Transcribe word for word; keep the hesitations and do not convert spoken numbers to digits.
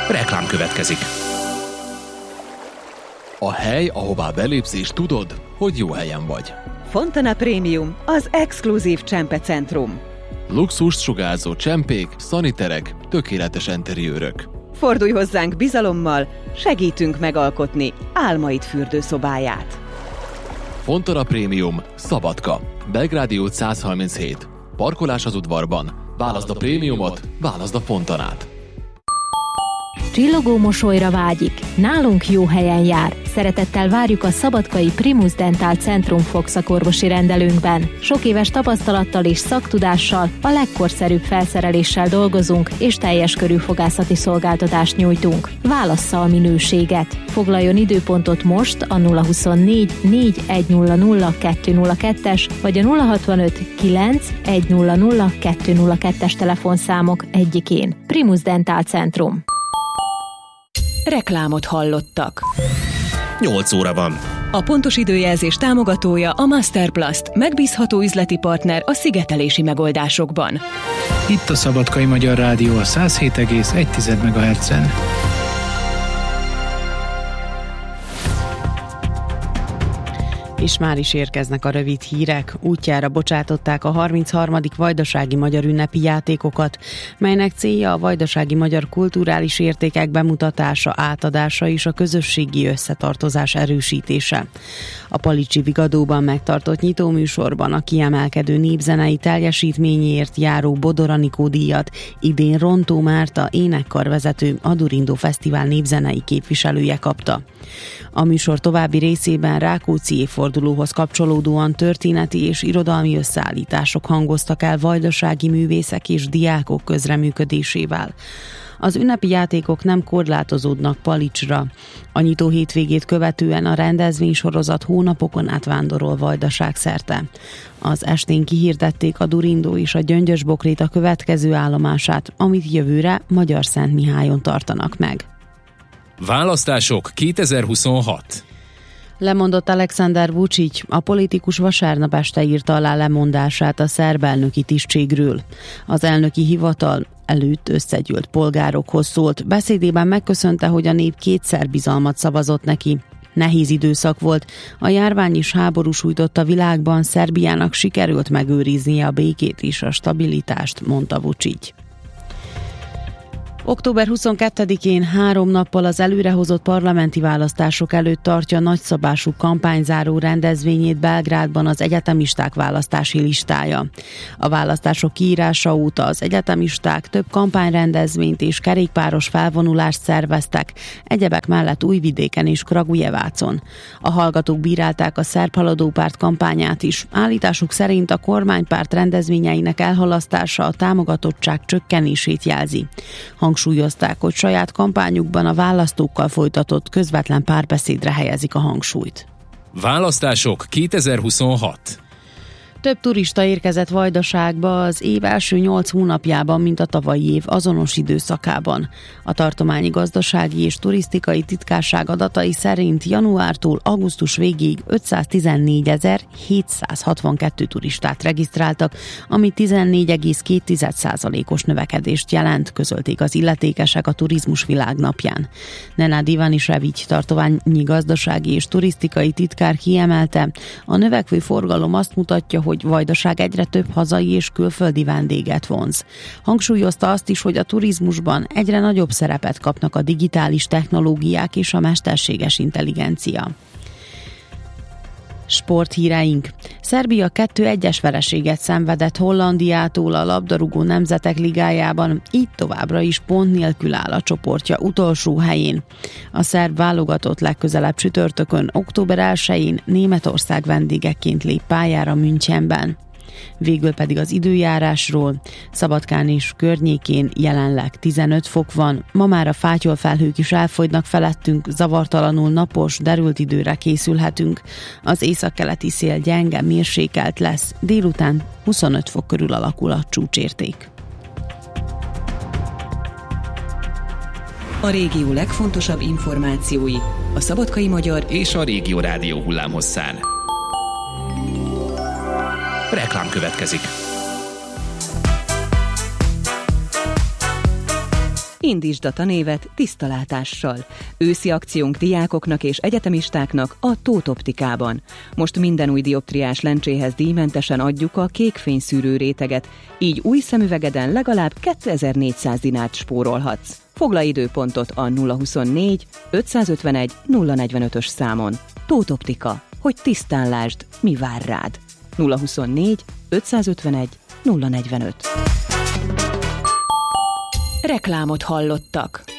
Reklám következik. A hely, ahová belépsz és tudod, hogy jó helyen vagy. Fontana Premium, az exkluzív csempecentrum. Luxust sugárzó csempék, szaniterek, tökéletes enteriőrök. Fordulj hozzánk bizalommal, segítünk megalkotni álmaid fürdőszobáját. Fontana Premium, Szabadka, Belgrádi út száz harminchét. Parkolás az udvarban. Válaszd a prémiumot, válaszd a Fontanát. Csillogó mosolyra vágyik, nálunk jó helyen jár. Szeretettel várjuk a szabadkai Primus Dental Centrum fogszakorvosi rendelőnkben. Sok éves tapasztalattal és szaktudással, a legkorszerűbb felszereléssel dolgozunk, és teljes körű fogászati szolgáltatást nyújtunk. Válassza a minőséget. Foglaljon időpontot most a nulla huszonnégy négy egy nulla nulla kettő nulla kettes vagy a nulla hatvanöt kilenc egy nulla nulla kettő nulla kettes telefonszámok egyikén. Primus Dental Centrum. Reklámot hallottak. nyolc óra van. A pontos időjelzés támogatója a Masterplast, megbízható üzleti partner a szigetelési megoldásokban. Itt a Szabadkai Magyar Rádió a száz hét egész egy megahertzen. És már is érkeznek a rövid hírek. Útjára bocsátották a harmincharmadik Vajdasági Magyar Ünnepi Játékokat, melynek célja a vajdasági magyar kulturális értékek bemutatása, átadása és a közösségi összetartozás erősítése. A Palicsi Vigadóban megtartott nyitóműsorban a kiemelkedő népzenei teljesítményért járó Bodor Anikó díjat idén Rontó Márta énekkarvezető, a Durindó Fesztivál népzenei képviselője kapta. A műsor további részében Rákóczi évfordulóhoz kapcsolódóan történeti és irodalmi összeállítások hangoztak el vajdasági művészek és diákok közreműködésével. Az ünnepi játékok nem korlátozódnak Palicsra. A nyitó hétvégét követően a rendezvénysorozat hónapokon át vándorol Vajdaság szerte. Az estén kihirdették a Durindó és a Gyöngyös-Bokrét a következő állomását, amit jövőre Magyarszentmihályon tartanak meg. Választások kétezer-huszonhat. Lemondott Alexander Vučić, a politikus vasárnap este írta alá lemondását a szerb elnöki tisztségről. Az elnöki hivatal előtt összegyűlt polgárokhoz szólt. Beszédében megköszönte, hogy a nép kétszer bizalmat szavazott neki. Nehéz időszak volt, a járvány és háború sújtott a világban, Szerbiának sikerült megőriznie a békét és a stabilitást, mondta Vučić. október huszonkettedikén három nappal az előrehozott parlamenti választások előtt tartja nagyszabású kampányzáró rendezvényét Belgrádban az egyetemisták választási listája. A választások kiírása óta az egyetemisták több kampányrendezvényt és kerékpáros felvonulást szerveztek, egyebek mellett Újvidéken és Kragujevácon. A hallgatók bírálták a szerb haladó párt kampányát is. Állításuk szerint a kormánypárt rendezvényeinek elhalasztása a támogatottság csökkenését jelzi. Hangsúlyozták, hogy saját kampányukban a választókkal folytatott közvetlen párbeszédre helyezik a hangsúlyt. Választások kétezer-huszonhat. Több turista érkezett Vajdaságba az év első nyolc hónapjában, mint a tavalyi év azonos időszakában. A Tartományi Gazdasági és Turisztikai Titkárság adatai szerint januártól augusztus végéig ötszáznegyvenegyezer-hétszázhatvankettő turistát regisztráltak, ami tizennégy egész két százalékos növekedést jelent, közölték az illetékesek a Turizmus Világnapján. Nenad Ivanisevics Tartományi Gazdasági és Turisztikai Titkár kiemelte, a növekvő forgalom azt mutatja, hogy Vajdaság egyre több hazai és külföldi vendéget vonz. Hangsúlyozta azt is, hogy a turizmusban egyre nagyobb szerepet kapnak a digitális technológiák és a mesterséges intelligencia. Sporthíreink. Szerbia kettő egyes vereséget szenvedett Hollandiától a labdarúgó nemzetek ligájában, így továbbra is pont nélkül áll a csoportja utolsó helyén. A szerb válogatott legközelebb csütörtökön, október elsején Németország vendégeként lép pályára Münchenben. Végül pedig az időjárásról. Szabadkán és környékén jelenleg tizenöt fok van, ma már a fátyolfelhők is elfogynak felettünk, zavartalanul napos, derült időre készülhetünk. Az északkeleti szél gyenge, mérsékelt lesz, délután huszonöt fok körül alakul a csúcsérték. A régió legfontosabb információi a Szabadkai Magyar és a Régió Rádió hullámhosszán. Reklám következik. Indítsd a tanévet tiszta látással. Őszi akciónk diákoknak és egyetemistáknak a Tóth Optikában. Most minden új dioptriás lencséhez díjmentesen adjuk a kékfényszűrő réteget, így új szemüvegeden legalább kétezer-négyszáz dinárt spórolhatsz. Foglalj időpontot a nulla huszonnégy ötszázötvenegy nulla negyvenötös számon. Tóth Optika, hogy tisztán lásd, mi vár rád. nulla huszonnégy ötszázötvenegy nulla negyvenöt. Reklámot hallottak.